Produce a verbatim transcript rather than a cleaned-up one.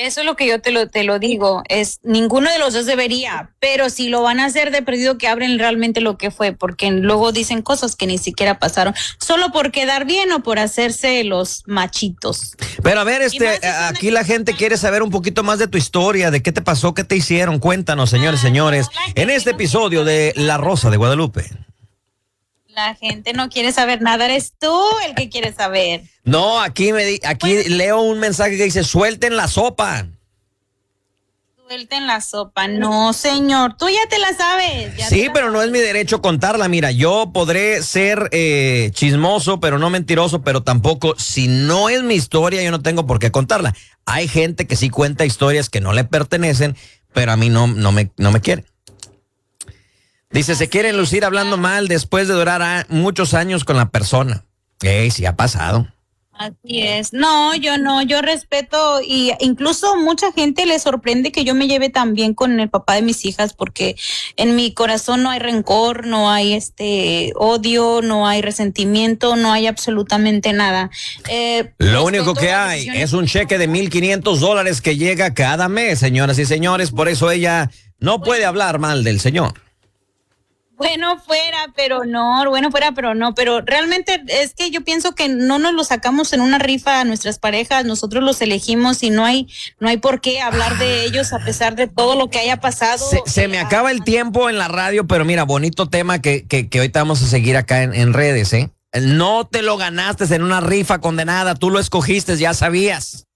Eso es lo que yo te lo, te lo digo, es ninguno de los dos debería, pero si lo van a hacer de perdido que abren realmente lo que fue, porque luego dicen cosas que ni siquiera pasaron, solo por quedar bien o por hacerse los machitos. Pero a ver, este, aquí la gente quiere saber un poquito más de tu historia, de qué te pasó, qué te hicieron, cuéntanos, señores, Ah, señores, no, en este no episodio de La Rosa de Guadalupe. La gente no quiere saber nada, eres tú el que quiere saber. No, aquí me di, aquí Pues, leo un mensaje que dice, suelten la sopa. Suelten la sopa. No, señor, tú ya te la sabes. Ya Sí, la pero no sabes. es mi derecho contarla. Mira, yo podré ser eh, chismoso, pero no mentiroso, pero tampoco, si no es mi historia, yo no tengo por qué contarla. Hay gente que sí cuenta historias que no le pertenecen, pero a mí no, no, me, no me quiere. Dice, se quieren lucir hablando mal después de durar a, muchos años con la persona. Ey, sí ha pasado. Así es. No, yo no, yo respeto y incluso mucha gente le sorprende que yo me lleve tan bien con el papá de mis hijas porque en mi corazón no hay rencor, no hay este odio, no hay resentimiento, no hay absolutamente nada. Eh, Lo único que hay es un cheque de mil quinientos dólares que llega cada mes, señoras y señores. Por eso ella no puede hablar mal del señor. Bueno fuera, pero no, bueno fuera, pero no, pero realmente es que yo pienso que no nos lo sacamos en una rifa a nuestras parejas, nosotros los elegimos y no hay, no hay por qué hablar de ellos a pesar de todo lo que haya pasado. Se, se me acaba el tiempo en la radio, pero mira, bonito tema que, que, que ahorita vamos a seguir acá en, en redes, ¿eh? No te lo ganaste en una rifa condenada, tú lo escogiste, ya sabías.